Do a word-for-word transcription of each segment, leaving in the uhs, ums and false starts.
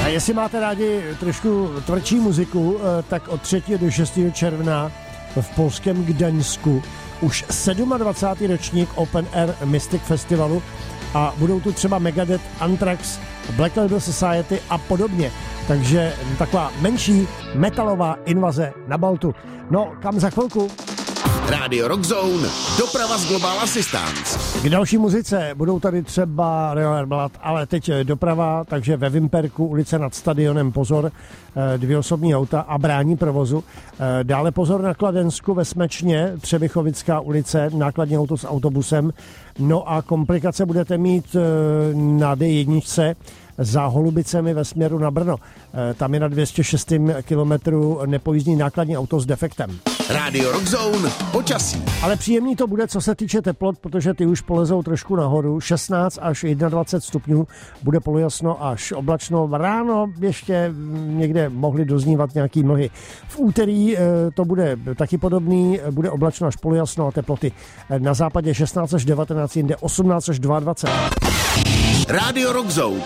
A jestli máte rádi trošku tvrdší muziku, tak od třetího do šestého června v polském Gdaňsku už dvacátý sedmý ročník Open Air Mystic Festivalu a budou tu třeba Megadeth, Anthrax, Black Label Society a podobně. Takže taková menší metalová invaze na Baltu. No, kam za chvilku? Rádio Rock Zone, doprava z Global Assistance. K další muzice budou tady třeba Royal Blood, ale teď doprava, takže ve Vimperku, ulice nad stadionem, pozor, dvě osobní auta a brání provozu. Dále pozor na Kladensku ve Smečně, Třebichovická ulice, nákladní auto s autobusem. No a komplikace budete mít na D jedna za Holubicemi ve směru na Brno. Tam je na dvě stě šest kilometrů nepojízdný nákladní auto s defektem. Rádio Rock Zone, počasí. Ale příjemný to bude, co se týče teplot, protože ty už polezou trošku nahoru. šestnáct až dvacet jedna stupňů, bude polojasno až oblačno. Ráno ještě někde mohly doznívat nějaký mlhy. V úterý to bude taky podobný, bude oblačno až polojasno a teploty na západě šestnáct až devatenáct, jinde osmnáct až dvacet dva. Rádio Rock Zone.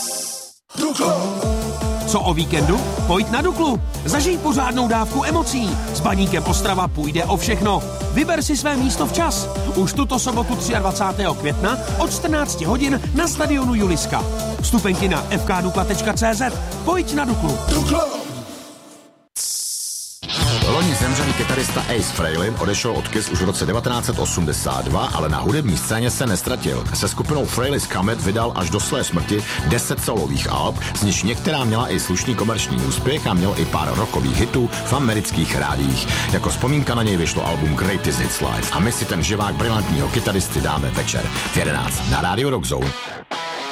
Co o víkendu? Pojď na Duklu. Zažij pořádnou dávku emocí. S Baníkem Ostrava půjde o všechno. Vyber si své místo včas. Už tuto sobotu dvacátého třetího května od čtrnáct hodin na stadionu Juliska. Vstupenky na f k dukla tečka c z. Pojď na Duklu. Dukla. Loni zemřelý kytarista Ace Frehley odešel od Kiss už v roce devatenáct set osmdesát dva, ale na hudební scéně se nestratil. Se skupinou Frehley's Comet vydal až do své smrti deset solových alb, z nichž některá měla i slušný komerční úspěch a měl i pár rockových hitů v amerických rádiích. Jako vzpomínka na něj vyšlo album Greatest Hits Live a my si ten živák brilantního kytaristy dáme večer v jedenáct na Radio Rock Zone.